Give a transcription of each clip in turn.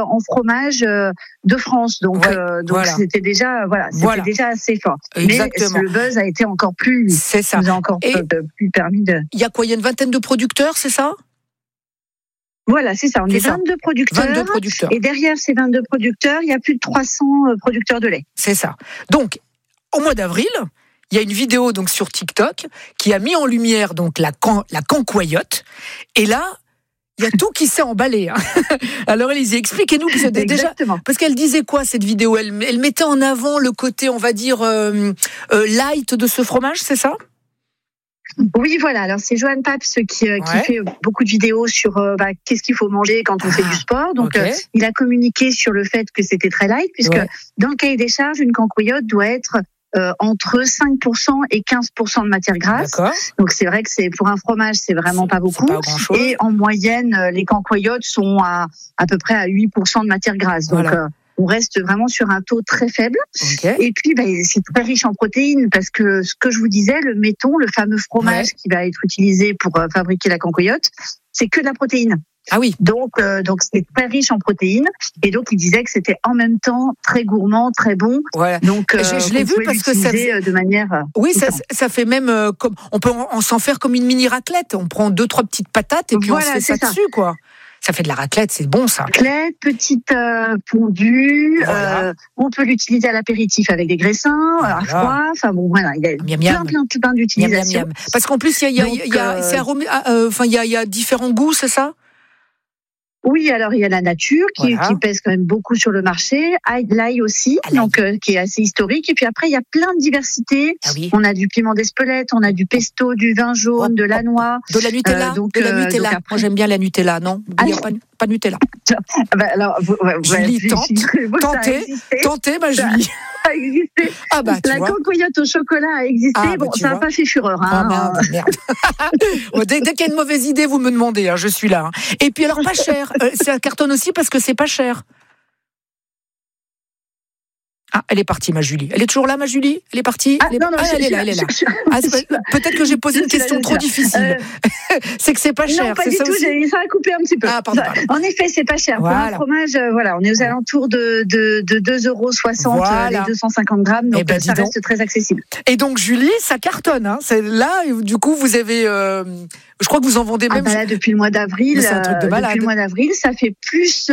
en fromage de France. Donc c'était déjà déjà assez fort. Exactement. Mais le buzz a été encore plus. C'est ça. Nous a encore plus permis de. Il y a quoi? Il y a une vingtaine de producteurs, c'est ça? Voilà, c'est ça. On est 22 producteurs. 22 producteurs. Et derrière ces 22 producteurs, il y a plus de 300 producteurs de lait. C'est ça. Donc, au mois d'avril, il y a une vidéo donc sur TikTok qui a mis en lumière donc la cancoyote. Et là, il y a tout qui s'est emballé. Hein. Alors, Élisée, expliquez-nous. Parce qu'elle disait quoi, cette vidéo? Elle mettait en avant le côté, on va dire, light de ce fromage, c'est ça? Oui, voilà. Alors, c'est Johan Paps qui fait beaucoup de vidéos sur qu'est-ce qu'il faut manger quand on fait du sport. Donc, il a communiqué sur le fait que c'était très light, puisque dans le cahier des charges, une cancoyote doit être entre 5% et 15% de matière grasse. D'accord. Donc, c'est vrai que pour un fromage, c'est vraiment pas beaucoup. Pas grand-chose. Et en moyenne, les cancoyotes sont à peu près à 8% de matière grasse. Donc, on reste vraiment sur un taux très faible. Okay. Et puis, c'est très riche en protéines parce que ce que je vous disais, le méton, le fameux fromage qui va être utilisé pour fabriquer la cancoyote, c'est que de la protéine. Ah oui. Donc c'est très riche en protéines. Et donc, il disait que c'était en même temps très gourmand, très bon. Voilà. Donc, je l'ai vu parce que ça de manière. Oui, ça fait même comme on peut s'en faire comme une mini raclette. On prend 2-3 petites patates et puis on se fait ça dessus, quoi. Ça fait de la raclette, c'est bon ça. Raclette, petite fondue. On peut l'utiliser à l'apéritif avec des graissins, à froid. Enfin bon, voilà, il y a plein d'utilisations. Parce qu'en plus, il y a différents goûts, c'est ça? Oui, alors il y a la nature qui pèse quand même beaucoup sur le marché, l'ail aussi, qui est assez historique. Et puis après, il y a plein de diversités. Ah oui. On a du piment d'Espelette, on a du pesto, du vin jaune, de la noix. De la Nutella. Après... Moi, j'aime bien la Nutella, non? Il n'y a pas de Nutella. Alors, Julie, tentez, ma Julie. A existé. La cancoyote au chocolat a existé. Ça n'a pas fait fureur. Hein. Merde. Dès qu'il y a une mauvaise idée, vous me demandez. Je suis là. Et puis alors, pas cher. Ça cartonne aussi parce que c'est pas cher. Ah, elle est partie, ma Julie. Elle est toujours là, ma Julie? Elle est partie? Elle est là. Peut-être que j'ai posé une question trop difficile. C'est que c'est pas cher. Non, pas du tout. Ça a coupé un petit peu. Pardon. En effet, c'est pas cher. Voilà. Pour un fromage, on est aux alentours de 2,60 €, les 250 grammes. Donc, ça reste très accessible. Et donc, Julie, ça cartonne. Hein. C'est là, du coup, vous avez... je crois que vous en vendez même... là, depuis le mois d'avril, c'est un truc de malade. Depuis le mois d'avril, ça fait plus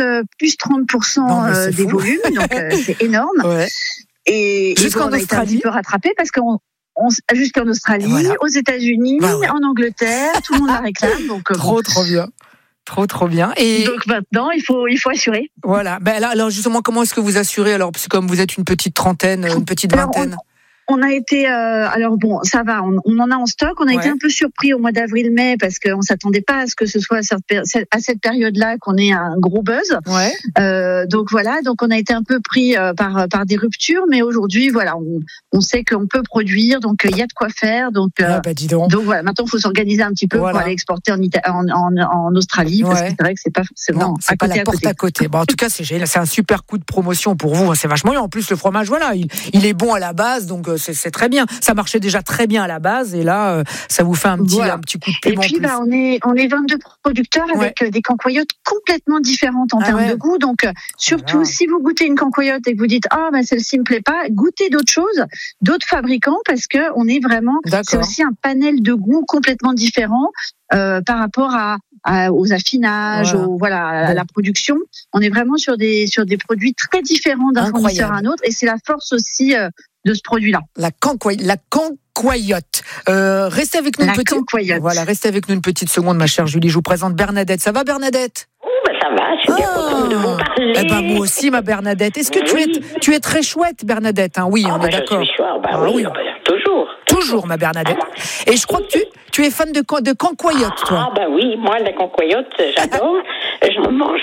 30% des volumes. Donc, c'est énorme. Ouais. Et jusqu'en on a été un petit peu rattrapé parce qu'on jusqu'en Australie, aux États-Unis, en Angleterre, tout le monde la réclame. Donc, trop bien. Trop bien. Et donc maintenant, il faut assurer. Voilà. Alors justement, comment est-ce que vous assurez? Alors, parce que comme vous êtes une petite trentaine, une petite vingtaine. On a été, ça va, on en a en stock. On a été un peu surpris au mois d'avril-mai parce qu'on s'attendait pas à ce que ce soit à cette période-là qu'on ait un gros buzz. Ouais. Donc on a été un peu pris par des ruptures, mais aujourd'hui, on sait qu'on peut produire, donc il y a de quoi faire. Donc, dis donc. Donc voilà, maintenant il faut s'organiser un petit peu pour aller exporter en Australie, parce que c'est vrai que c'est pas forcément pas la porte à côté. Bon, en tout cas, c'est génial, c'est un super coup de promotion pour vous. C'est vachement bien. En plus, le fromage, il est bon à la base, donc. C'est très bien. Ça marchait déjà très bien à la base et là, ça vous fait un petit coup de piment. Et puis, on est 22 producteurs avec des cancoyotes complètement différentes en termes de goût. Donc, surtout, si vous goûtez une cancoyote et que vous dites celle-ci me plaît pas, goûtez d'autres choses, d'autres fabricants, parce que on est vraiment, c'est aussi un panel de goûts complètement différent par rapport aux affinages, à la production. On est vraiment sur des produits très différents d'un fournisseur à un autre, et c'est la force aussi de ce produit-là. La cancoyote. Restez avec nous restez avec nous une petite seconde, ma chère Julie. Je vous présente Bernadette. Ça va, Bernadette? Ça va, je suis bien contente de vous parler. Moi aussi, ma Bernadette. Est-ce que tu es très chouette, Bernadette? Oui, on est d'accord. Je suis chouette, toujours. Toujours, ma Bernadette. Et je crois que tu es fan de cancoyote, toi. Oui, moi, la cancoyote, j'adore. J'en mange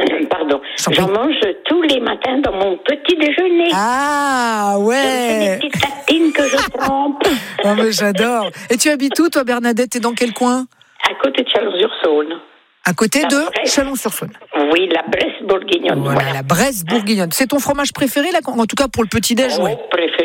tous les matins dans mon petit déjeuner. Ah, ouais. C'est des petites tartines que je trempe. Mais j'adore. Et tu habites où, toi, Bernadette? T'es dans quel coin? À côté de Chalon-sur-Saône. À côté de Chalon-sur-Saône. Oui, la Bresse bourguignonne. Voilà, la Bresse bourguignonne. C'est ton fromage préféré, là, en tout cas pour le petit-déj? Préféré. Pour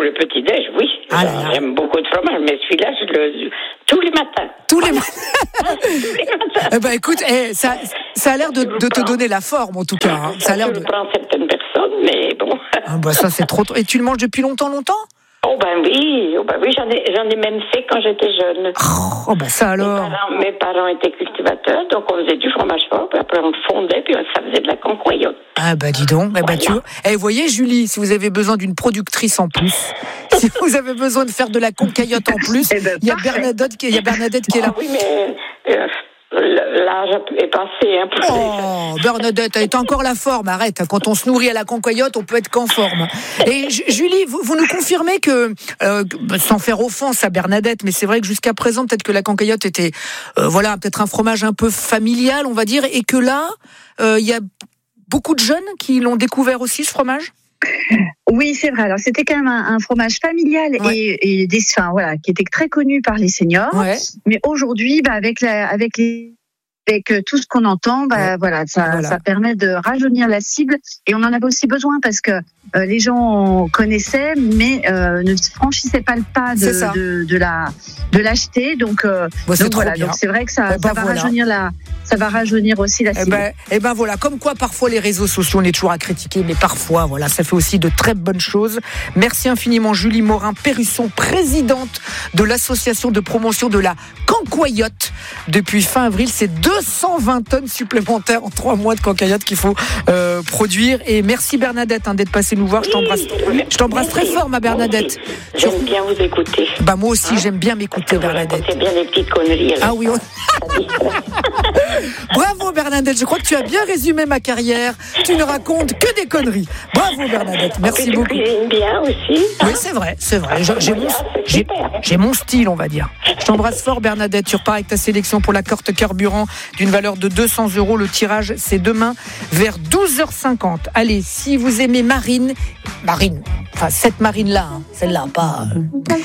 pour le petit-déj, oui. J'aime beaucoup de fromage, mais celui-là, tous les matins. Tous les matins. Eh ben, écoute, ça a l'air de te donner la forme, en tout cas. Hein. Ça a l'air je prends certaines personnes, mais bon. Ah bah ça, c'est trop. Et tu le manges depuis longtemps? Oh ben oui, j'en ai même fait quand j'étais jeune. Oh ben ça alors. Mes parents étaient cultivateurs, donc on faisait du fromage fort, puis après on le fondait, puis ça faisait de la concoyote. Ah bah dis donc, voilà. tu vois. Vous voyez Julie, si vous avez besoin d'une productrice en plus, si vous avez besoin de faire de la concoyote en plus, il y a Bernadette qui est là. Oui, mais l'âge est passé. Hein, oh, Bernadette, elle est encore la forme, arrête. Quand on se nourrit à la concoyote, on peut être qu'en forme. Et Julie, vous nous confirmez que, sans faire offense à Bernadette, mais c'est vrai que jusqu'à présent, peut-être que la concoyote était, peut-être un fromage un peu familial, on va dire, et que là, il y a beaucoup de jeunes qui l'ont découvert aussi, ce fromage? Oui, c'est vrai. Alors, c'était quand même un fromage familial et qui était très connu par les seniors. Ouais. Mais aujourd'hui, avec tout ce qu'on entend, ça permet de rajeunir la cible. Et on en avait aussi besoin parce que les gens connaissaient, mais ne franchissaient pas le pas de l'acheter. Donc c'est vrai que ça va rajeunir aussi la cible. Voilà, comme quoi parfois les réseaux sociaux, on est toujours à critiquer, mais parfois, ça fait aussi de très bonnes choses. Merci infiniment Julie Morin-Perrusson, présidente de l'association de promotion de la concoyote. Depuis fin avril, c'est 220 tonnes supplémentaires en 3 mois de concoyote qu'il faut produire. Et merci Bernadette d'être passée nous voir. Je t'embrasse très fort, ma Bernadette. J'aime bien vous écouter. Moi aussi, j'aime bien m'écouter, Bernadette. C'est bien des petites conneries. Ah oui. Bravo Bernadette, je crois que tu as bien résumé ma carrière. Tu ne racontes que des conneries. Bravo Bernadette, merci beaucoup. Tu cuisines bien aussi. Oui, c'est vrai. J'ai mon style, on va dire. Je t'embrasse fort Bernadette. Tu repars avec ta sélection pour la carte carburant d'une valeur de 200 €. Le tirage, c'est demain vers 12h50. Allez, si vous aimez Marine, cette Marine-là, celle-là, pas...